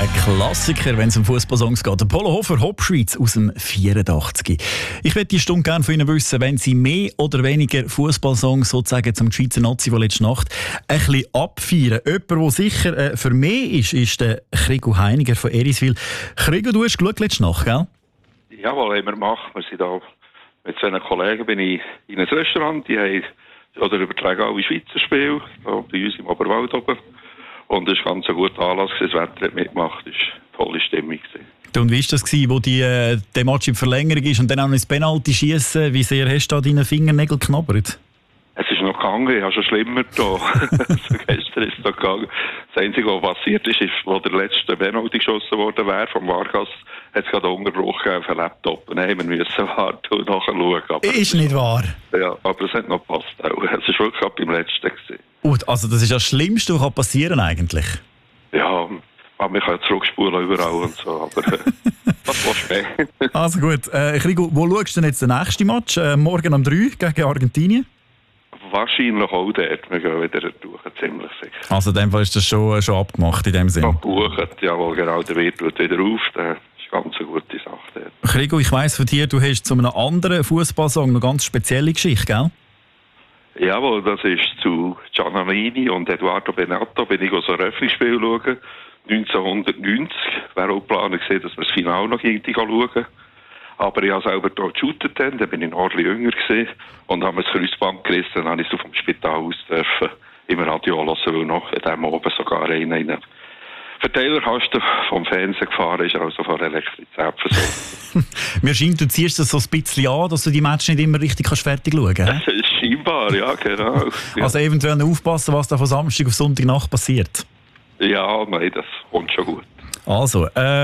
Ein Klassiker, wenn es um Fußballsongs geht. Der Polo Hofer, Hopschweiz aus dem 84. Ich möchte die Stunde gerne von Ihnen wissen, wenn Sie mehr oder weniger Fußballsongs sozusagen zum Schweizer Nazi von letzter Nacht ein bisschen abfeiern. Jemand, der sicher für mich ist der Krigo Heiniger von Eriswil. Krigo, du hast geschaut letzte Nacht, gell? Jawohl, haben wir gemacht. Wir sind da mit zwei Kollegen bin ich in ein Restaurant. Die haben übertragen alle Schweizer Spiele, bei uns im Oberwald oben. Und es war ganz ein guter Anlass, das Wetter hat mitgemacht, es war eine tolle Stimmung. Und wie war das, wo der Match in Verlängerung ist und dann auch noch ins Penalty schiessen? Wie sehr hast du da deine Fingernägel geknabbert? Es ist noch gegangen, ich habe schon schlimmer da. Gestern ist es noch gegangen. Das Einzige, was passiert ist, wo der letzte Penalty geschossen worden wäre vom Vargas, hat es gerade Unterbruch auf den Laptop. Und dann haben wir müssen warten und nachschauen. Aber ist nicht wahr? Ja, aber es hat noch gepasst. Es war wirklich gerade beim letzten gewesen. Also das ist das Schlimmste, was passieren eigentlich? Ja, aber man kann zurückspulen überall und so, aber was willst du mehr? Also gut, Krigo, wo schaust du denn jetzt den nächsten Match? Morgen um 3 gegen Argentinien? Wahrscheinlich auch dort. Wir gehen wieder durch, ziemlich sicher. Also in dem Fall ist das schon abgemacht in dem Sinne? Gebucht, jawohl, genau, der Wirt wird wieder auf. Das ist eine ganz gute Sache dort. Krigo, ich weiss von dir, du hast zu einem anderen Fußballsong eine ganz spezielle Geschichte, gell? Jawohl, das ist zu Giannanini und Eduardo Benatto. Bin ich so ein Röffli-Spiel schauen. 1990 wäre auch geplant gewesen, dass wir das Finale noch irgendwie schauen. Aber ich habe selber dort geshootet, dann bin ich noch ein bisschen jünger gewesen und habe mir das Kreuzband gerissen. Dann habe ich so vom Spital aus dürfen im Radio hören, weil noch in diesem oben sogar einen Verteilerkasten vom Fernsehen gefahren ist, also von Elektrizität versorgt. Mir scheint, du ziehst das so ein bisschen an, dass du die Matches nicht immer richtig fertig schauen kannst. Scheinbar, ja, genau. Ja. Also eventuell aufpassen, was da von Samstag auf Sonntagnacht passiert. Ja, nein, das kommt schon gut. Also,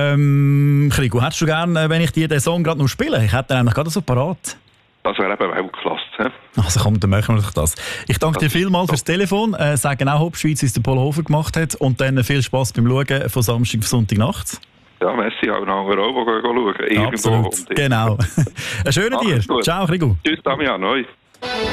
Krigo, hättest du gerne, wenn ich dir den Song gerade noch spiele? Ich hätte den nämlich gerade so parat. Das wäre eben Weltklasse. He? Also komm, dann machen wir doch das. Ich danke dir vielmals fürs Telefon. Sagen auch Hopschweiz, wie es der Polo Hofer gemacht hat. Und dann viel Spass beim Schauen von Samstag auf Sonntagnacht. Ja, merci auch noch anderen auch, die schauen. Absolut, genau. Einen schönen dir. Ciao, Krigo. Tschüss, Damian. Hoi.